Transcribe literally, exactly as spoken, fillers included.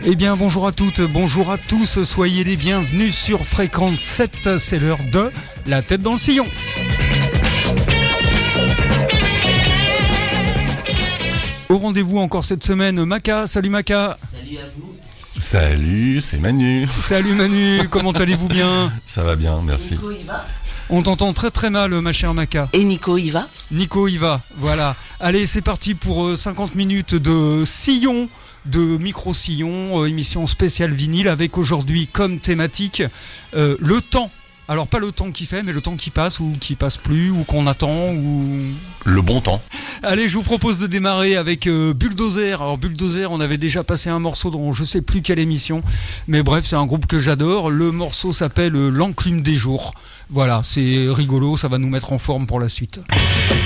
Eh bien bonjour à toutes, bonjour à tous, soyez les bienvenus sur Fréquence sept, c'est l'heure de La tête dans le sillon. Au rendez-vous encore cette semaine, Maca, salut Maca. Salut à vous. Salut, c'est Manu. Salut Manu, comment allez-vous bien? Ça va bien, merci. Nico y va. On t'entend très très mal ma chère Maca. Et Nico y va. Nico y va, voilà. Allez, c'est parti pour cinquante minutes de sillon, de micro-sillon, euh, émission spéciale vinyle avec aujourd'hui comme thématique euh, le temps. Alors pas le temps qui fait, mais le temps qui passe ou qui passe plus ou qu'on attend ou... Le bon temps. Allez, je vous propose de démarrer avec euh, Bulldozer. Alors Bulldozer, on avait déjà passé un morceau dans je sais plus quelle émission, mais bref, c'est un groupe que j'adore. Le morceau s'appelle euh, L'enclume des jours. Voilà, c'est rigolo, ça va nous mettre en forme pour la suite.